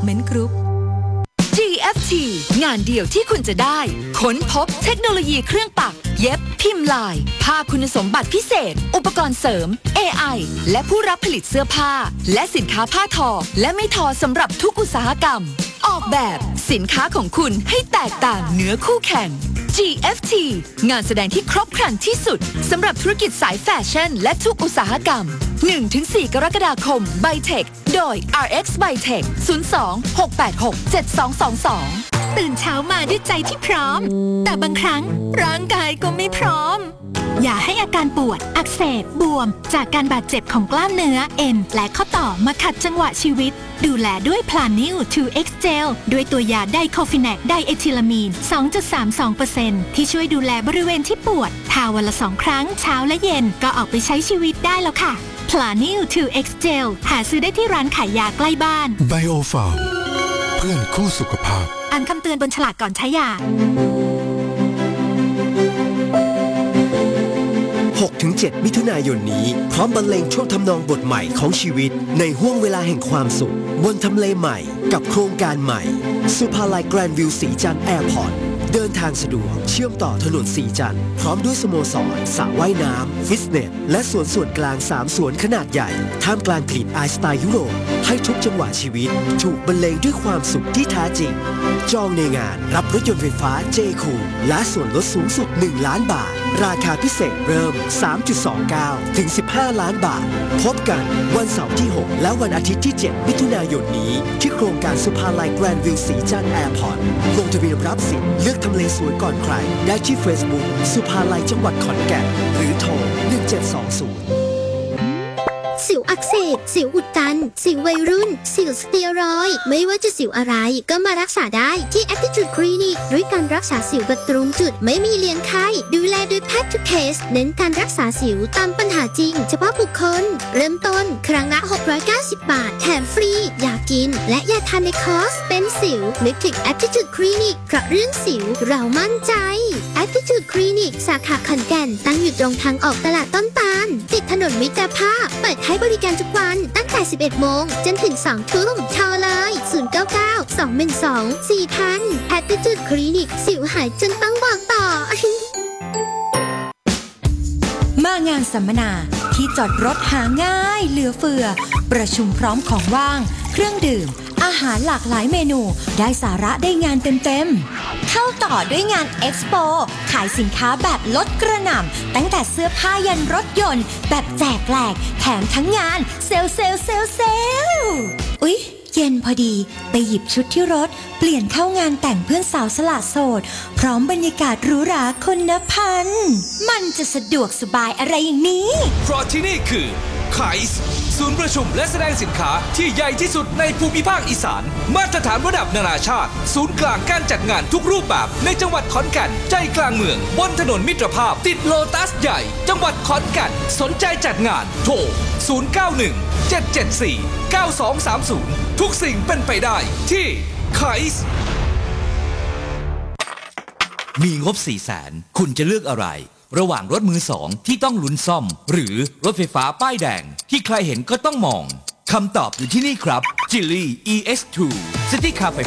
Development Group GFT งานเดียวที่คุณจะได้ค้นพบเทคโนโลยีเครื่องปักเย็บพิมพ์ลายภาพคุณสมบัติพิเศษอุปกรณ์เสริม AI และผู้รับผลิตเสื้อผ้าและสินค้าผ้าทอและไม่ทอสำหรับทุกอุตสาหกรรมออกแบบสินค้าของคุณให้แตกต่างเหนือคู่แข่ง GFT งานแสดงที่ครบครันที่สุดสำหรับธุรกิจสายแฟชั่นและทุกอุตสาหกรรม 1-4 กรกฎาคม Bytech โดย RX Bytech 02-686-7222 ตื่นเช้ามาด้วยใจที่พร้อมแต่บางครั้งร่างกายก็ไม่พร้อมอย่าให้อาการปวดอักเสบบวมจากการบาดเจ็บของกล้ามเนื้อเอ็นและข้อต่อมาขัดจังหวะชีวิตดูแลด้วย Planew 2X Gel ด้วยตัวยาไดโคฟิแนกไดเอทิลามีน 2.32% ที่ช่วยดูแลบริเวณที่ปวดทาวันละ2 ครั้งเช้าและเย็นก็ออกไปใช้ชีวิตได้แล้วค่ะ Planew 2X Gel หาซื้อได้ที่ร้านขายยาใกล้บ้าน Biofarm เพื่อนคู่สุขภาพอ่านคำเตือนบนฉลากก่อนใช้ยา 6-7 มิถุนายนนี้พร้อมบรรเลงช่วงทำนองบทใหม่ของชีวิตในห้วงเวลาแห่งความสุขบนทำเลใหม่กับโครงการใหม่สุภาลัยแกรนด์วิวสีจันทร์แอร์พอร์ตเดินทางสะดวกเชื่อมต่อถนนสีจันทร์พร้อมด้วยสโมสรสระว่ายน้ำฟิตเนสและสวนส่วนกลาง3 สวนขนาดใหญ่ท่ามกลางกลิ่นอายสไตล์ยุโรปให้ทุกจังหวะชีวิตถูกบรรเลงด้วยความสุขที่แท้จริงจองในงานรับรถยนต์ไฟฟ้า J-Cool และส่วนลดสูงสุด1 ล้านบาทราคาพิเศษเริ่ม 3.29 ถึง 15 ล้านบาทพบกันวันเสาร์ที่ 6 และวันอาทิตย์ที่ 7 มิถุนายนนี้ที่โครงการสุภาลัยแกรนด์วิวสีจันทร์แอร์พอร์ตลงทะเบียนรับสิทธิ์เลือกทำเลสวยก่อนใครได้ที่ Facebook สุภาลัยจังหวัดขอนแก่นหรือโทร 1720 สิวอักเสบสิวอุดตันสิววัยรุ่นสิวสเตียรอยด์ไม่ว่าจะสิวอะไรก็มารักษาได้ที่ Aptitude Clinic ด้วยการรักษาสิวแบบตรงจุดไม่มีเลี้ยงไข้ดูแลโดยแพทย์ทุกเคสเน้นการรักษาสิวตามปัญหาจริงเฉพาะบุคคลเริ่มต้นครั้งละ690 บาทแถมฟรียากินและยาทานในคอร์สเป็นสิวนึกถึง Aptitude Clinic เพราะเรื่องสิวเรามั่นใจ Aptitude Clinic สาขาขอนแก่นตั้งอยู่ตรงทางออกตลาดต้นตาลติดถนนมิตรภาพเปิดให้บริการทุกวันตั้งแต่ 11 โมงจนถึง 2 ทุ่มโทรเลย 099-212-4000 Attitude Clinic สิวหายจนต้องบอกต่อมางานสัมมนาที่จอดรถหาง่ายเหลือเฟือประชุมพร้อมของว่างเครื่องดื่มอาหารหลากหลายเมนูได้สาระได้งานเต็มๆเข้าต่อด้วยงานเอ็กซ์โปขายสินค้าแบบลดกระหน่ำตั้งแต่เสื้อผ้ายันรถยนต์แบบแจกแหลกแถมทั้งงานเซลอุ๊ยเย็นพอดีไปหยิบชุดที่รถเปลี่ยนเข้างานแต่งเพื่อนสาวสละโสดพร้อมบรรยากาศหรูหราคนนับพันมันจะสะดวกสบายอะไรอย่างนี้เพราะที่นี่คือไคส์ศูนย์ประชุมและแสดงสินค้าที่ใหญ่ที่สุดในภูมิภาคอีสานมาตรฐานระดับนานาชาติศูนย์กลางการจัดงานทุกรูปแบบในจังหวัดขอนแก่นใจกลางเมืองบนถนนมิตรภาพติดโลตัสใหญ่จังหวัดขอนแก่นสนใจจัดงานโทร 091-774-9230 ทุกสิ่งเป็นไปได้ที่ไคส์มีงบ 400,000 คุณจะเลือกอะไรระหว่างรถมือสองที่ต้องลุ้นซ่อมหรือรถไฟฟ้าป้ายแดงที่ใครเห็นก็ต้องมองคำตอบอยู่ที่นี่ครับ Geely EX2 City Car